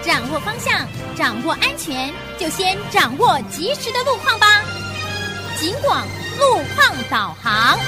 掌握方向，掌握安全，就先掌握及时的路况吧。警广路况导航。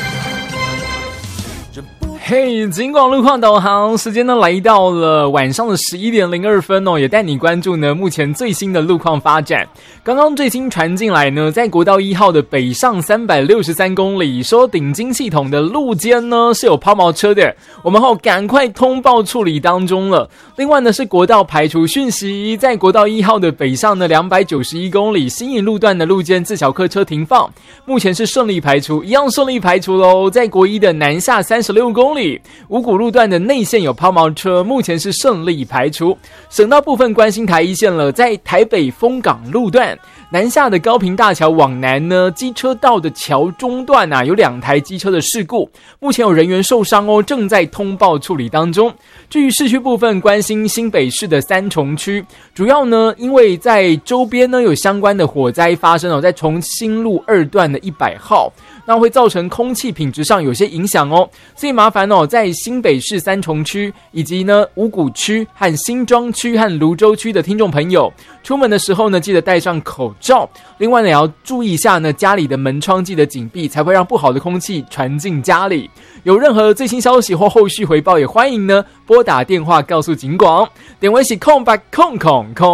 嘿，警广路况导航时间呢来到了晚上的11点02分哦，也带你关注呢目前最新的路况发展。刚刚最新传进来呢，在国道1号的北上363公里，说顶金系统的路肩呢是有抛锚车的，我们赶快通报处理当中了。另外呢是国道排除讯息，在国道1号的北上呢291公里新营路段的路肩自小客车停放，目前是顺利排除，一样顺利排除咯。在国一的南下36公里，五股路段的内线有抛锚车，目前是顺利排除。省道部分关心台一线了，在台北丰港路段南下的高屏大桥往南呢，机车道的桥中段有2台机车的事故，目前有人员受伤哦，正在通报处理当中。至于市区部分，关心新北市的三重区，主要呢因为在周边呢有相关的火灾发生哦，在重新路2段的100号，那会造成空气品质上有些影响哦，所以麻烦哦，在新北市三重区以及呢五股区和新庄区和蘆洲区的听众朋友，出门的时候呢记得戴上口罩，另外呢也要注意一下呢家里的门窗记得紧闭，才会让不好的空气传进家里。有任何最新消息或后续回报，也欢迎呢拨打电话告诉警广，电话是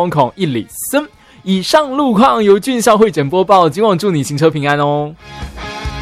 0800000103。以上路况由俊孝会诊播报，警广祝你行车平安哦。